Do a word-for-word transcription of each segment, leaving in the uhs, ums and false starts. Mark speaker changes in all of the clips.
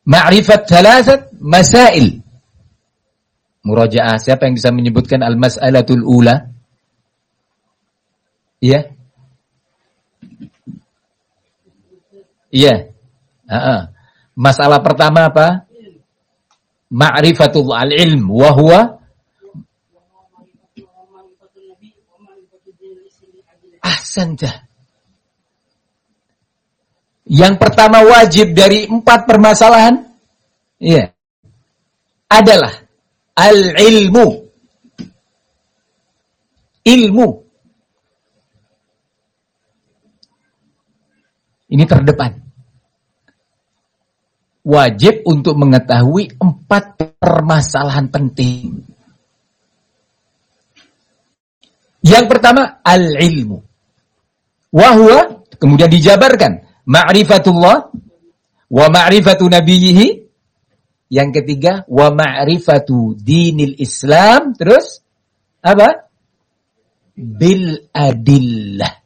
Speaker 1: Ma'rifat thalathat masail. Murajaah, siapa yang bisa menyebutkan al-mas'alatul ula? Iya? Iya. Heeh. Masalah pertama apa? Ma'rifatul al-ilm wa huwa ahsanta. Yang pertama wajib dari empat permasalahan, iya, adalah al-ilmu. Ilmu. Ini terdepan. Wajib untuk mengetahui empat permasalahan penting. Yang pertama, al-ilmu. Wahwa, kemudian dijabarkan. Ma'rifatullah wa ma'rifatu nabiyhi. Yang ketiga, wa ma'rifatu dinil Islam. Terus apa? Bil adillah.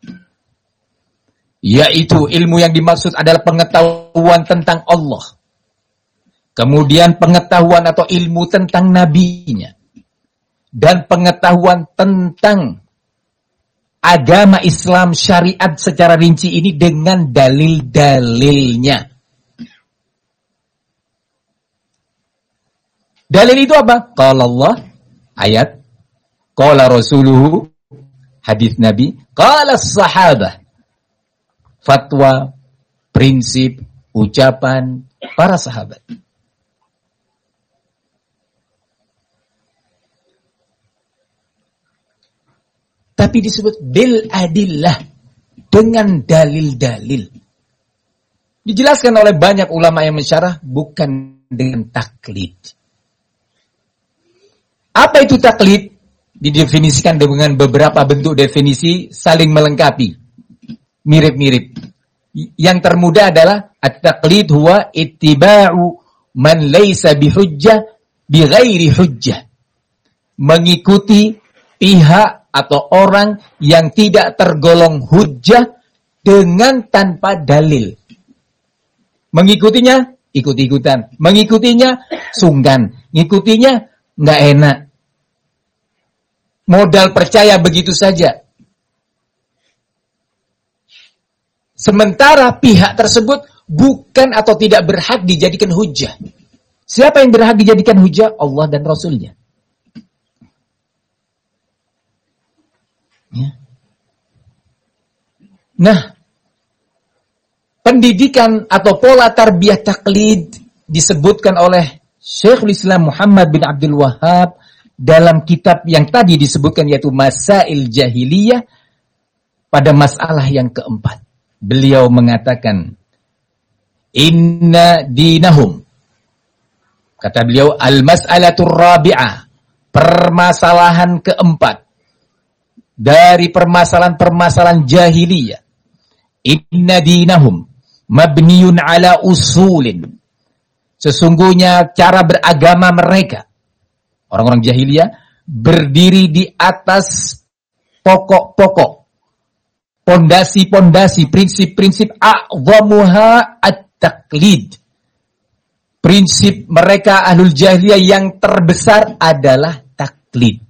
Speaker 1: Yaitu ilmu yang dimaksud adalah pengetahuan tentang Allah. Kemudian pengetahuan atau ilmu tentang nabinya. Dan pengetahuan tentang agama Islam syariat secara rinci ini dengan dalil-dalilnya. Dalil itu apa? Qala Allah, ayat. Qala Rasuluhu, hadis Nabi. Qala sahabah, fatwa, prinsip, ucapan para sahabat. Tapi disebut bil adillah, dengan dalil-dalil. Dijelaskan oleh banyak ulama yang mensyarah, bukan dengan taklid. Apa itu taklid? Didefinisikan dengan beberapa bentuk definisi saling melengkapi, mirip-mirip. Yang termudah adalah at-taqlid huwa ittiba'u man laysa bihujjah bighairi hujjah. Mengikuti pihak atau orang yang tidak tergolong hujjah dengan tanpa dalil. Mengikutinya ikut-ikutan, mengikutinya sungkan, ngikutinya nggak enak. Modal percaya begitu saja. Sementara pihak tersebut bukan atau tidak berhak dijadikan hujjah. Siapa yang berhak dijadikan hujjah? Allah dan Rasulnya. Ya. Nah, pendidikan atau pola tarbiyah taklid disebutkan oleh Syekhul Islam Muhammad bin Abdul Wahhab dalam kitab yang tadi disebutkan, yaitu Masail Jahiliyah, pada masalah yang keempat. Beliau mengatakan, inna dinahum, kata beliau, al-mas'alatur rabi'ah, permasalahan keempat dari permasalahan-permasalahan jahiliyah. Inna dinahum mabniun ala usulin. Sesungguhnya cara beragama mereka, orang-orang jahiliyah, berdiri di atas pokok-pokok, pondasi-pondasi, prinsip-prinsip a'zamuha at-taqlid. Prinsip mereka ahlul jahiliyah yang terbesar adalah taklid.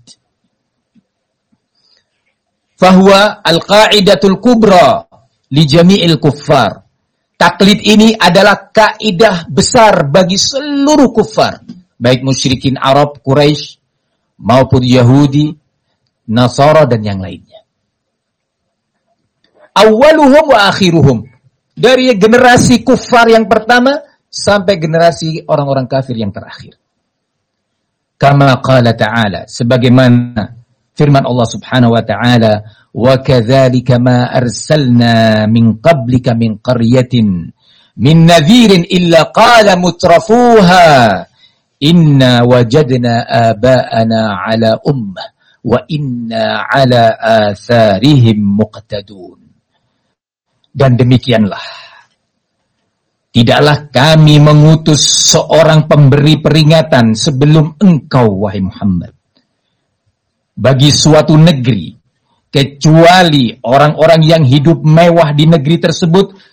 Speaker 1: Fahuwa al-qa'idatul kubra li jami'il kuffar. Taklid ini adalah kaidah besar bagi seluruh kuffar, baik musyrikin Arab, Quraisy, maupun Yahudi, Nasara, dan yang lainnya. Awaluhum wa akhiruhum. Dari generasi kuffar yang pertama sampai generasi orang-orang kafir yang terakhir. Kama qala ta'ala, sebagaimana firman Allah Subhanahu wa ta'ala, wa kadzalika ma arsalna min qablika min qaryatin min nadhirin illa qala mutrafuha inna wajadna aba'ana ala ummah wa inna ala atharihim muqtadun. Dan demikianlah, tidaklah kami mengutus seorang pemberi peringatan sebelum engkau, wahai Muhammad, bagi suatu negeri, kecuali orang-orang yang hidup mewah di negeri tersebut